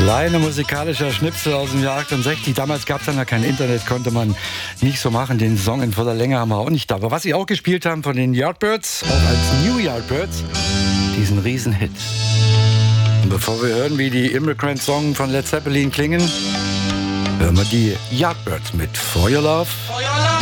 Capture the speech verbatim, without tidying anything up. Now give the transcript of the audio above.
Kleiner musikalischer Schnipsel aus dem Jahr achtundsechzig. Damals gab es dann ja kein Internet, konnte man nicht so machen. Den Song in voller Länge haben wir auch nicht da. Aber was sie auch gespielt haben von den Yardbirds, auch als New Yardbirds, diesen Riesenhit. Und bevor wir hören, wie die Immigrant Song von Led Zeppelin klingen, hören wir die Yardbirds mit For Your Love. For your love.